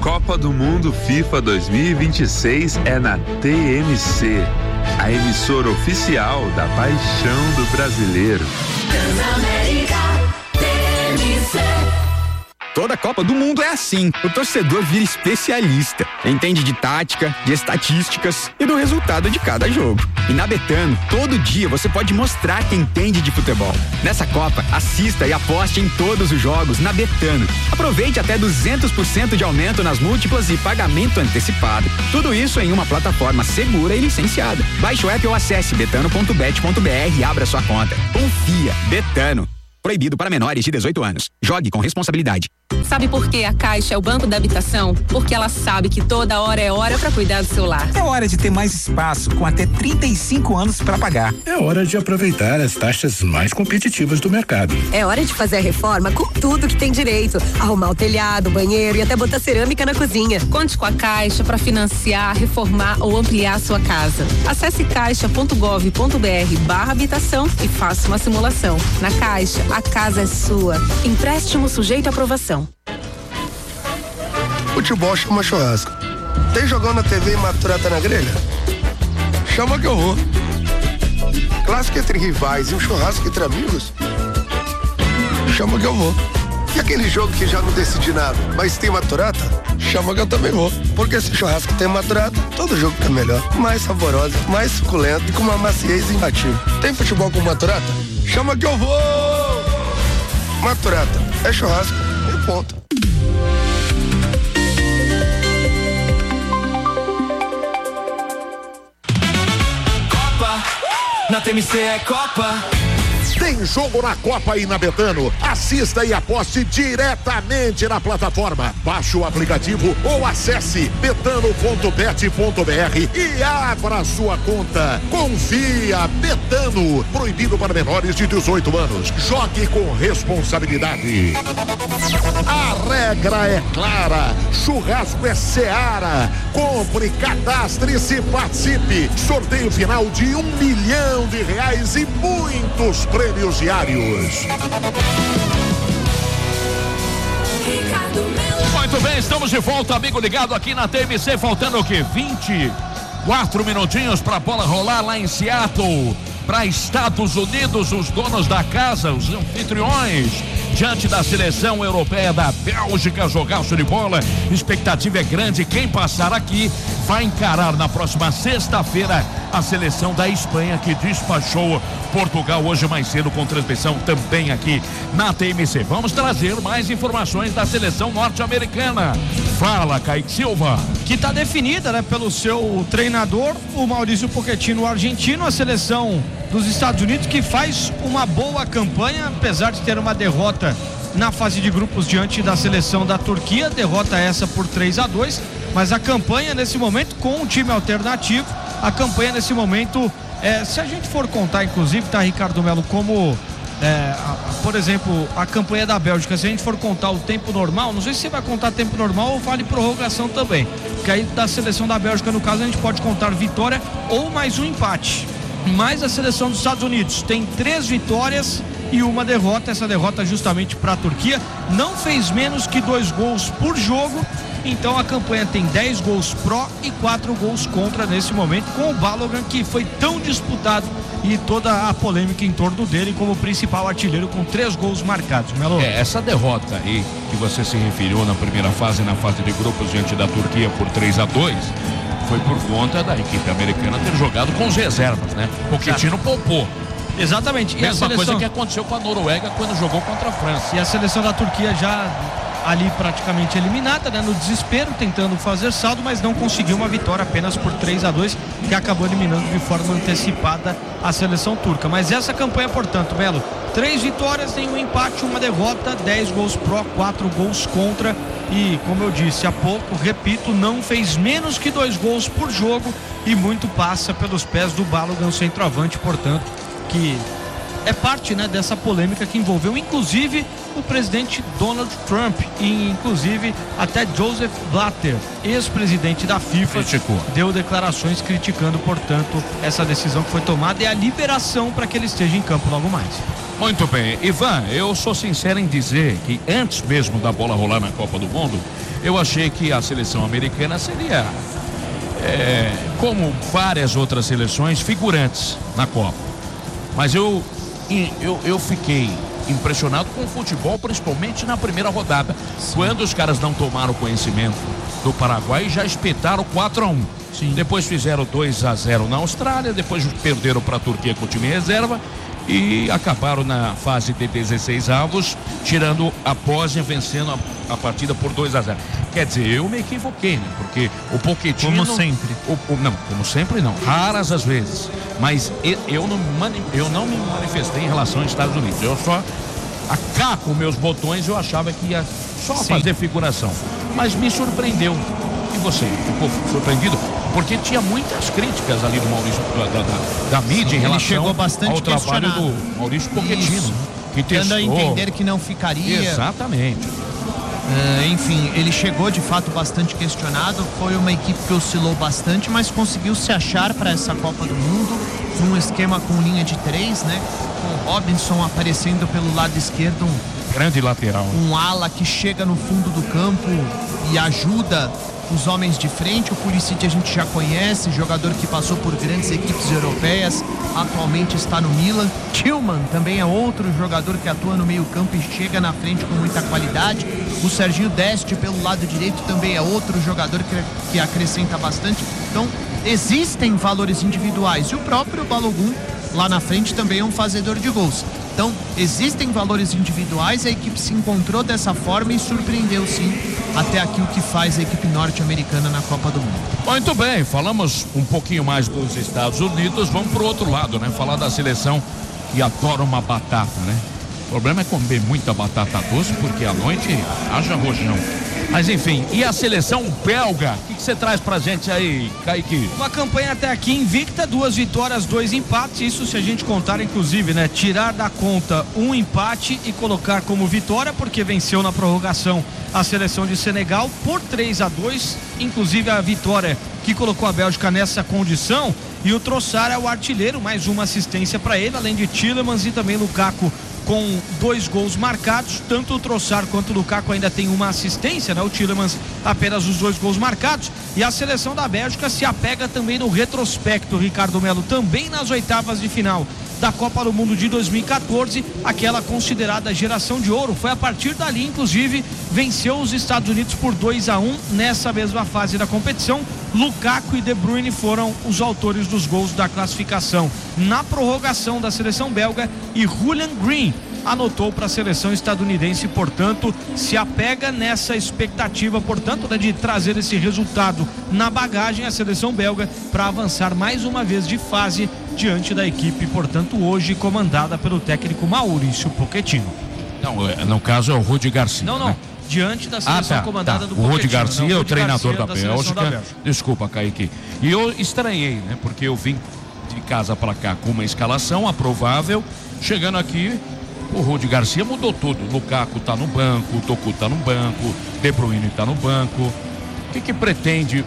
Copa do Mundo FIFA 2026 é na TMC, a emissora oficial da paixão do brasileiro. Transamérica, TMC. Toda Copa do Mundo é assim. O torcedor vira especialista. Entende de tática, de estatísticas e do resultado de cada jogo. E na Betano, todo dia você pode mostrar que entende de futebol. Nessa Copa, assista e aposte em todos os jogos na Betano. Aproveite até 200% de aumento nas múltiplas e pagamento antecipado. Tudo isso em uma plataforma segura e licenciada. Baixe o app ou acesse betano.bet.br e abra sua conta. Confia. Betano. Proibido para menores de 18 anos. Jogue com responsabilidade. Sabe por que a Caixa é o banco da habitação? Porque ela sabe que toda hora é hora para cuidar do seu lar. É hora de ter mais espaço, com até 35 anos para pagar. É hora de aproveitar as taxas mais competitivas do mercado. É hora de fazer a reforma com tudo que tem direito. Arrumar o telhado, o banheiro e até botar cerâmica na cozinha. Conte com a Caixa para financiar, reformar ou ampliar a sua casa. Acesse caixa.gov.br/habitação e faça uma simulação. Na Caixa, a casa é sua. Empréstimo sujeito à aprovação. Futebol chama churrasco. Tem jogão na TV e maturata na grelha? Chama que eu vou. Clássico entre rivais e um churrasco entre amigos? Chama que eu vou. E aquele jogo que já não decidi nada, mas tem maturata? Chama que eu também vou. Porque se churrasco tem maturata, todo jogo tá melhor. Mais saborosa, mais suculento e com uma maciez imbatível. Tem futebol com maturata? Chama que eu vou! Maturata, é churrasco e ponto. Na TMC é Copa. Tem jogo na Copa e na Betano. Assista e aposte diretamente na plataforma. Baixe o aplicativo ou acesse betano.bet.br e abra sua conta. Confia, Betano. Proibido para menores de 18 anos. Jogue com responsabilidade. A regra é clara. Churrasco é Seara. Compre, cadastre-se e participe. Sorteio final de R$1 milhão e muitos prêmios diários. Muito bem, estamos de volta, amigo ligado aqui na TMC, faltando o quê? 24 minutinhos para a bola rolar lá em Seattle, para Estados Unidos, os donos da casa, os anfitriões, diante da seleção europeia da Bélgica, jogaço de bola, expectativa é grande, quem passar aqui vai encarar na próxima sexta-feira a seleção da Espanha, que despachou Portugal hoje mais cedo, com transmissão também aqui na TMC. Vamos trazer mais informações da seleção norte-americana. Fala, Kaique Silva. Que está definida, né, pelo seu treinador, o Maurício Pochettino, argentino, a seleção dos Estados Unidos, que faz uma boa campanha, apesar de ter uma derrota na fase de grupos diante da seleção da Turquia, derrota essa por 3-2, mas a campanha nesse momento com um time alternativo, a campanha nesse momento, se a gente for contar, inclusive, tá, Ricardo Melo, como por exemplo, a campanha da Bélgica, se a gente for contar o tempo normal, não sei se você vai contar tempo normal ou vale prorrogação também, porque aí da seleção da Bélgica, no caso, a gente pode contar vitória ou mais um empate. Mas a seleção dos Estados Unidos tem 3 vitórias e uma derrota, essa derrota justamente para a Turquia, não fez menos que 2 gols por jogo, então a campanha tem 10 gols pró e 4 gols contra nesse momento, com o Balogun, que foi tão disputado, e toda a polêmica em torno dele como principal artilheiro, com 3 gols marcados. Melo. Essa derrota aí que você se referiu na primeira fase, na fase de grupos diante da Turquia por 3-2, foi por conta da equipe americana ter jogado com os reservas, né? Pochettino poupou. Exatamente. E mesma coisa que aconteceu com a Noruega quando jogou contra a França. E a seleção da Turquia já ali praticamente eliminada, né? No desespero, tentando fazer saldo, mas não conseguiu uma vitória, apenas por 3-2, que acabou eliminando de forma antecipada a seleção turca. Mas essa campanha, portanto, Melo, 3 vitórias, tem um empate, uma derrota, 10 gols pró, 4 gols contra, e como eu disse há pouco, repito, não fez menos que 2 gols por jogo, e muito passa pelos pés do Balogun, centroavante, portanto, que é parte, né, dessa polêmica que envolveu inclusive o presidente Donald Trump e inclusive até Joseph Blatter, ex-presidente da FIFA, deu declarações criticando, portanto, essa decisão que foi tomada e a liberação para que ele esteja em campo logo mais. Muito bem, Ivan, eu sou sincero em dizer que antes mesmo da bola rolar na Copa do Mundo, eu achei que a seleção americana seria, como várias outras seleções, figurantes na Copa. Mas eu fiquei impressionado com o futebol, principalmente na primeira rodada. Sim. Quando os caras não tomaram conhecimento do Paraguai, já espetaram 4-1. Sim. Depois fizeram 2-0 na Austrália, depois perderam para a Turquia com o time reserva e acabaram na fase de 16 avos, tirando a Bósnia, vencendo a partida por 2-0. Quer dizer, eu me equivoquei, né? Porque o Pochettino... Como sempre. Não, como sempre não. Raras as vezes. Mas eu não me manifestei em relação aos Estados Unidos. Eu só cá com meus botões, eu achava que ia só fazer figuração. Mas me surpreendeu. E você, ficou surpreendido? Porque tinha muitas críticas ali do Maurício, da mídia em relação chegou bastante ao trabalho do Maurício Pochettino. Que tendo a entender que não ficaria. Exatamente. Enfim, ele chegou de fato bastante questionado. Foi uma equipe que oscilou bastante, mas conseguiu se achar para essa Copa do Mundo num esquema com linha de 3, né? Com o Robinson aparecendo pelo lado esquerdo, grande lateral, um ala que chega no fundo do campo e ajuda os homens de frente. O Pulisic a gente já conhece, jogador que passou por grandes equipes europeias, atualmente está no Milan. Tillman também é outro jogador que atua no meio campo e chega na frente com muita qualidade. O Serginho Deste pelo lado direito também é outro jogador que acrescenta bastante. Então existem valores individuais e o próprio Balogun lá na frente também é um fazedor de gols. Então, existem valores individuais, a equipe se encontrou dessa forma e surpreendeu sim até aqui o que faz a equipe norte-americana na Copa do Mundo. Muito bem, falamos um pouquinho mais dos Estados Unidos, vamos pro outro lado, né? Falar da seleção que adora uma batata, né? O problema é comer muita batata doce, porque à noite haja rojão. Mas enfim, e a seleção belga? O que você traz pra gente aí, Kaique? Uma campanha até aqui invicta, 2 vitórias, 2 empates. Isso se a gente contar, inclusive, né? Tirar da conta um empate e colocar como vitória, porque venceu na prorrogação a seleção de Senegal por 3-2. Inclusive a vitória que colocou a Bélgica nessa condição. E o Trossard é o artilheiro, mais uma assistência para ele, além de Tielemans e também Lukaku, com 2 gols marcados. Tanto o Trossard quanto o Lukaku ainda tem uma assistência, né? O Tielemans apenas os 2 gols marcados. E a seleção da Bélgica se apega também no retrospecto, Ricardo Melo, também nas oitavas de final da Copa do Mundo de 2014, aquela considerada geração de ouro. Foi a partir dali, inclusive, venceu os Estados Unidos por 2-1 nessa mesma fase da competição. Lukaku e De Bruyne foram os autores dos gols da classificação na prorrogação da seleção belga, e Julian Green anotou para a seleção estadunidense. Portanto, se apega nessa expectativa, portanto, né, de trazer esse resultado na bagagem a seleção belga para avançar mais uma vez de fase diante da equipe, portanto, hoje comandada pelo técnico Maurício Pochettino. Não, no caso é o Rudi Garcia. Não, né? Diante da seleção comandada do Pochettino. O Rudi Garcia, né? o treinador da Bélgica. Desculpa, Kaique. E eu estranhei, né? Porque eu vim de casa para cá com uma escalação aprovável. Chegando aqui, o Rudi Garcia mudou tudo. Lukaku tá no banco, o Toku tá no banco, De Bruyne tá no banco. O que pretende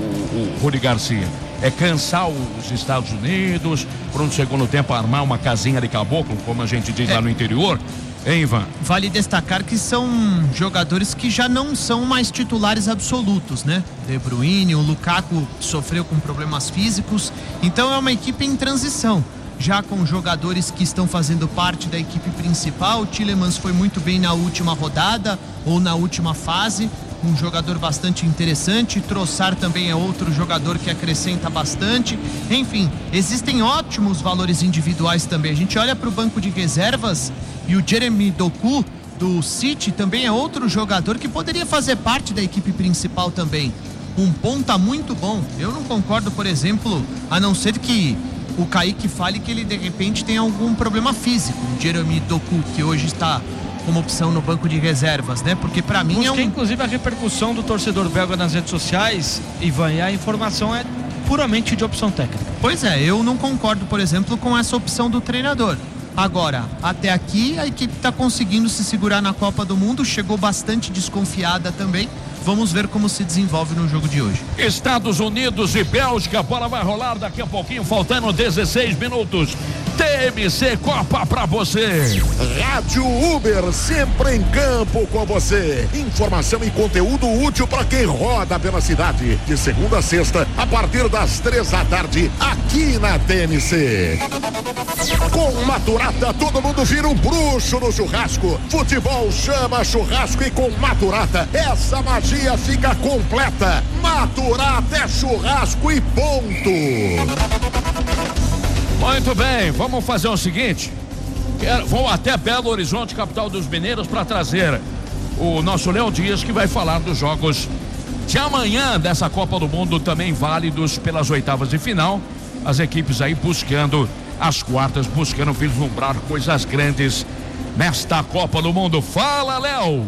o Rudi Garcia? É cansar os Estados Unidos, para no segundo tempo armar uma casinha de caboclo, como a gente diz lá no interior? Hein, Ivan? Vale destacar que são jogadores que já não são mais titulares absolutos, né? De Bruyne, o Lukaku sofreu com problemas físicos, então é uma equipe em transição, já com jogadores que estão fazendo parte da equipe principal. O Tielemans foi muito bem na última rodada ou na última fase, um jogador bastante interessante. Trossard também é outro jogador que acrescenta bastante. Enfim, existem ótimos valores individuais também. A gente olha para o banco de reservas e o Jeremy Doku do City também é outro jogador que poderia fazer parte da equipe principal também. Um ponta muito bom. Eu não concordo, por exemplo, a não ser que o Kaique fale que ele de repente tem algum problema físico, o Jeremy Doku, que hoje está como opção no banco de reservas, né? Porque para mim é inclusive a repercussão do torcedor belga nas redes sociais, Ivan, e a informação é puramente de opção técnica. Pois é, eu não concordo, por exemplo, com essa opção do treinador. Agora, até aqui a equipe está conseguindo se segurar na Copa do Mundo, chegou bastante desconfiada também. Vamos ver como se desenvolve no jogo de hoje. Estados Unidos e Bélgica, a bola vai rolar daqui a pouquinho, faltando 16 minutos TMC Copa pra você. Rádio Uber, sempre em campo com você. Informação e conteúdo útil para quem roda pela cidade. De segunda a sexta, a partir das 3 da tarde, aqui na TMC. Com Maturata, todo mundo vira um bruxo no churrasco. Futebol chama churrasco e com Maturata, essa magia fica completa. Maturata é churrasco e ponto. Muito bem, vamos fazer o seguinte. Vou até Belo Horizonte, capital dos mineiros, para trazer o nosso Léo Dias, que vai falar dos jogos de amanhã dessa Copa do Mundo, também válidos pelas oitavas de final. As equipes aí buscando as quartas, buscando vislumbrar coisas grandes nesta Copa do Mundo. Fala, Léo!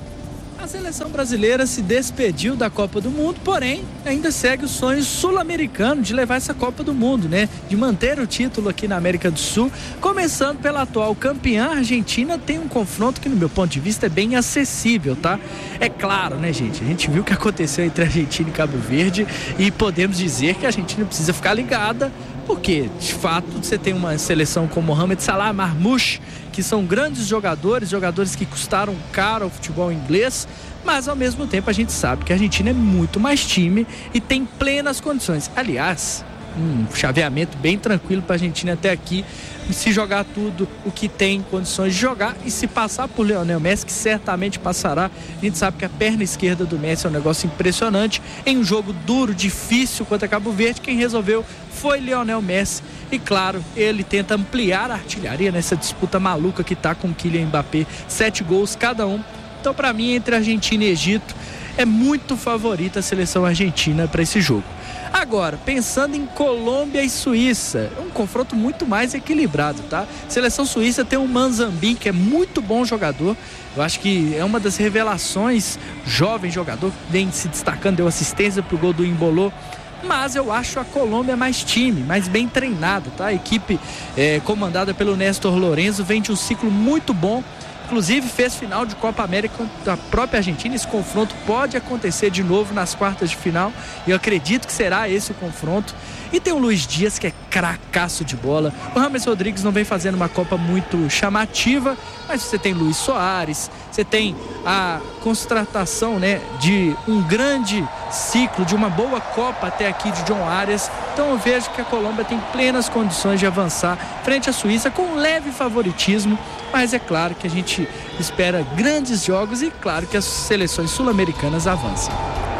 A seleção brasileira se despediu da Copa do Mundo, porém ainda segue o sonho sul-americano de levar essa Copa do Mundo, né? De manter o título aqui na América do Sul, começando pela atual campeã. A Argentina tem um confronto que, no meu ponto de vista, é bem acessível, tá? É claro, né, gente? A gente viu o que aconteceu entre a Argentina e Cabo Verde e podemos dizer que a Argentina precisa ficar ligada, porque, de fato, você tem uma seleção como Mohamed Salah, Marmoush, que são grandes jogadores que custaram caro ao futebol inglês, mas ao mesmo tempo a gente sabe que a Argentina é muito mais time e tem plenas condições. Aliás, um chaveamento bem tranquilo para a Argentina até aqui, se jogar tudo o que tem condições de jogar e se passar por Lionel Messi, que certamente passará. A gente sabe que a perna esquerda do Messi é um negócio impressionante. Em um jogo duro, difícil contra Cabo Verde, quem resolveu foi Lionel Messi. E claro, ele tenta ampliar a artilharia nessa disputa maluca que tá com o Kylian Mbappé, 7 gols cada um. Então, para mim, entre Argentina e Egito, é muito favorita a seleção argentina para esse jogo. Agora, pensando em Colômbia e Suíça, é um confronto muito mais equilibrado, tá? A seleção suíça tem o Manzambi, que é muito bom jogador. Eu acho que é uma das revelações, jovem jogador, vem se destacando, deu assistência pro gol do Embolou. Mas eu acho a Colômbia mais time, mais bem treinada, tá? A equipe comandada pelo Néstor Lorenzo vem de um ciclo muito bom. Inclusive fez final de Copa América da própria Argentina. Esse confronto pode acontecer de novo nas quartas de final e eu acredito que será esse o confronto. E tem o Luiz Dias, que é cracaço de bola. O James Rodrigues não vem fazendo uma Copa muito chamativa, mas você tem Luiz Soares, você tem a constatação, né, de um grande ciclo, de uma boa Copa até aqui de John Arias. Então eu vejo que a Colômbia tem plenas condições de avançar frente à Suíça com um leve favoritismo, mas é claro que a gente espera grandes jogos e claro que as seleções sul-americanas avancem.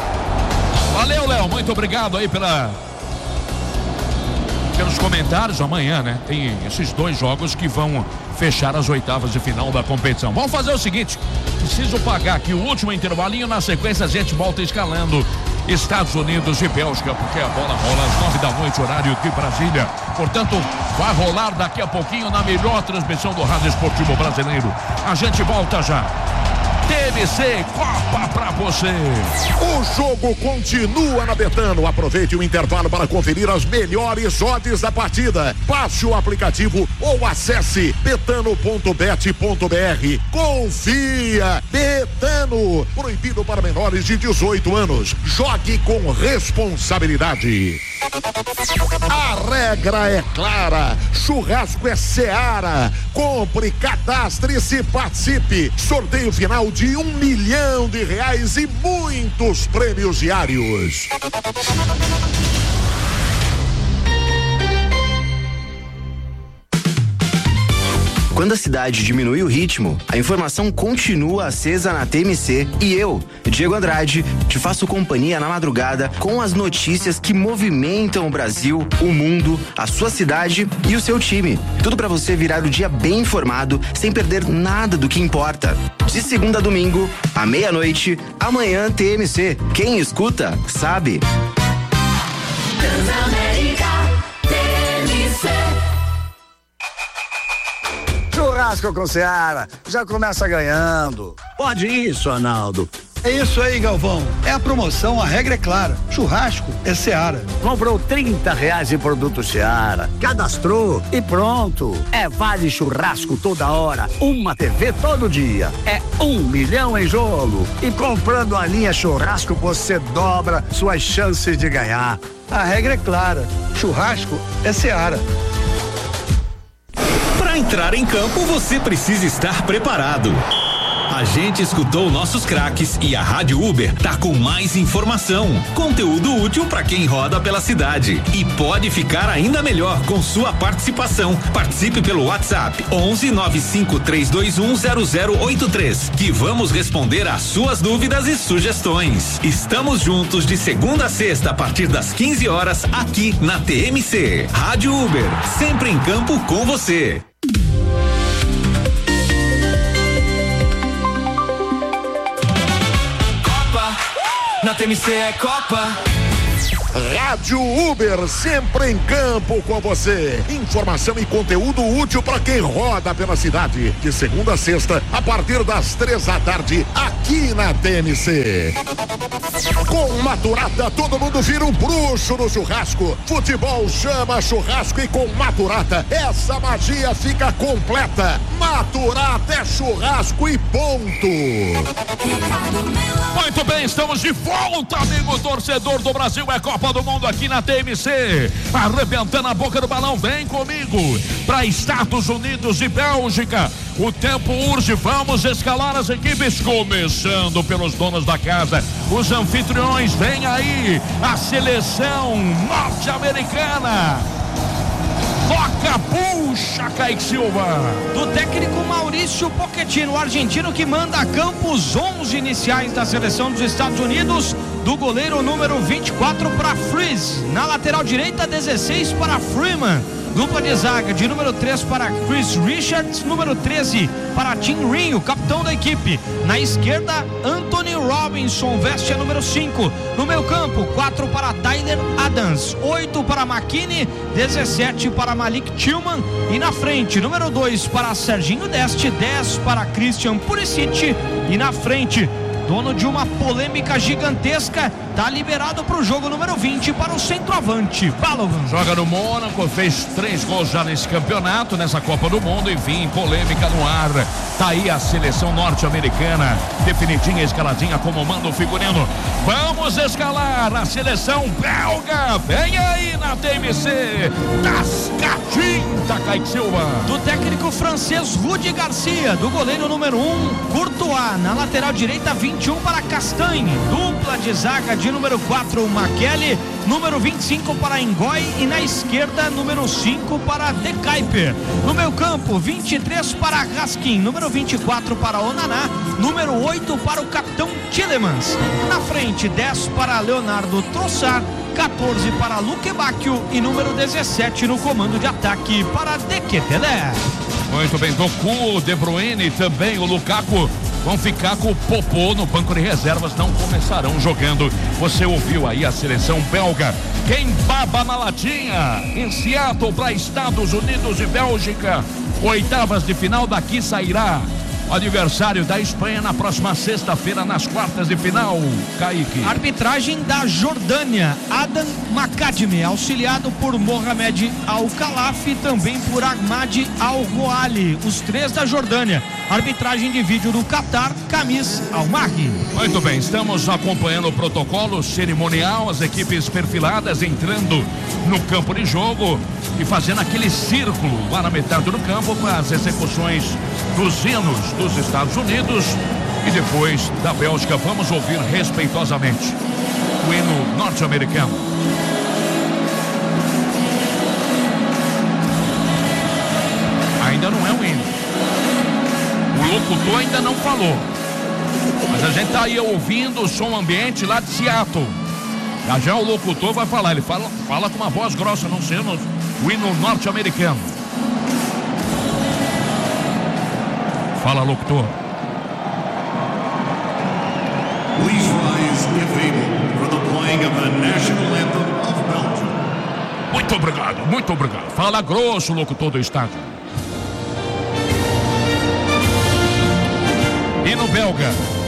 Valeu, Léo, muito obrigado aí pelos comentários. Amanhã, né, tem esses 2 jogos que vão fechar as oitavas de final da competição. Vamos fazer o seguinte, preciso pagar aqui o último intervalinho, na sequência a gente volta escalando Estados Unidos e Bélgica, porque a bola rola às 9 da noite, horário de Brasília. Portanto, vai rolar daqui a pouquinho na melhor transmissão do Rádio Esportivo Brasileiro. A gente volta já. TMC Copa pra você. O jogo continua na Betano. Aproveite o intervalo para conferir as melhores odds da partida. Baixe o aplicativo ou acesse betano.bet.br. Confia. Betano. Proibido para menores de 18 anos. Jogue com responsabilidade. A regra é clara. Churrasco é Seara. Compre, cadastre-se, participe. Sorteio final de R$1 milhão e muitos prêmios diários. Quando a cidade diminui o ritmo, a informação continua acesa na TMC e eu, Diego Andrade, te faço companhia na madrugada com as notícias que movimentam o Brasil, o mundo, a sua cidade e o seu time. Tudo para você virar o dia bem informado, sem perder nada do que importa. De segunda a domingo, à meia-noite, amanhã TMC. Quem escuta, sabe. Churrasco com Seara, já começa ganhando. Pode isso, Arnaldo. É isso aí, Galvão. É a promoção, a regra é clara. Churrasco é Seara. Comprou R$30 em produto Seara, cadastrou e pronto. É vale churrasco toda hora, uma TV todo dia. É R$1 milhão em jogo. E comprando a linha churrasco, você dobra suas chances de ganhar. A regra é clara. Churrasco é Seara. entrar em campo, você precisa estar preparado. A gente escutou nossos craques e a Rádio Uber tá com mais informação, conteúdo útil para quem roda pela cidade e pode ficar ainda melhor com sua participação. Participe pelo WhatsApp 11 95321 0083 que vamos responder às suas dúvidas e sugestões. Estamos juntos de segunda a sexta a partir das 15 horas aqui na TMC. Rádio Uber, sempre em campo com você. Na TMC é Copa. Rádio Uber, sempre em campo com você. Informação e conteúdo útil para quem roda pela cidade. De segunda a sexta, a partir das 3 da tarde, aqui na TMC. Com Maturata, todo mundo vira um bruxo no churrasco. Futebol chama churrasco e com Maturata, essa magia fica completa. Maturata é churrasco e ponto. Muito bem, estamos de volta, amigo torcedor do Brasil. É Copa do Mundo aqui na TMC. Arrebentando a boca do balão, vem comigo para Estados Unidos e Bélgica. O tempo urge, vamos escalar as equipes, começando pelos donos da casa, os anfitriões. Vem aí a seleção norte-americana. Toca, puxa, Kaique Silva. Do técnico Maurício Pochettino, o argentino que manda a campo os 11 iniciais da seleção dos Estados Unidos. Do goleiro número 24 para Freeze. Na lateral direita, 16 para Freeman. Dupla de zaga de número 3 para Chris Richards, número 13 para Tim Ring, o capitão da equipe. Na esquerda, Anthony Robinson, veste a número 5. No meio campo, 4 para Tyler Adams, 8 para McKinney, 17 para Malik Tillman. E na frente, número 2 para Serginho Deste, 10 para Christian Pulisic. E na frente, dono de uma polêmica gigantesca, tá liberado para o jogo número 20 para o centroavante, Balogun. Joga no Mônaco, fez 3 gols já nesse campeonato, nessa Copa do Mundo. Enfim, polêmica no ar. Tá aí a seleção norte-americana, definidinha, escaladinha, como manda o figurino. Vamos escalar a seleção belga. Vem aí na TMC, Tascatinta, Kaique Silva. Do técnico francês Rudi Garcia, do goleiro número 1, Courtois. Na lateral direita, 21 para Castanhe. Dupla de zaga de número 4, Makele, número 25 para Ngoy e na esquerda, número 5 para De Kuyper. No meio campo, 23 para Raskin, número 24 para Onaná, número 8 para o capitão Tielemans. Na frente, 10 para Leonardo Trossard, 14 para Luque Bacchio e número 17 no comando de ataque para De Ketelaere. Muito bem, Doku, De Bruyne e também o Lukaku vão ficar com o Popô no banco de reservas, não começarão jogando. Você ouviu aí a seleção belga. Quem baba na latinha? Em Seattle para Estados Unidos e Bélgica. Oitavas de final, daqui sairá o adversário da Espanha na próxima sexta-feira, nas quartas de final. Kaique. Arbitragem da Jordânia, Adam Makadimi, auxiliado por Mohamed Al-Khalaf e também por Ahmad Al-Goali, os 3 da Jordânia. Arbitragem de vídeo do Qatar, Kamis Al-Mahri. Muito bem, estamos acompanhando o protocolo cerimonial, as equipes perfiladas entrando no campo de jogo e fazendo aquele círculo lá na metade do campo com as execuções dos hinos dos Estados Unidos e depois da Bélgica. Vamos ouvir respeitosamente o hino norte-americano. Ainda não é um hino. O locutor ainda não falou. Mas a gente tá aí ouvindo o som ambiente lá de Seattle. Já o locutor vai falar. Ele fala com uma voz grossa, não sendo o hino norte-americano. Fala, locutor. Please rise if able for the playing of the national anthem of Belgium. Muito obrigado, muito obrigado. Fala grosso, locutor do estádio. Hino belga.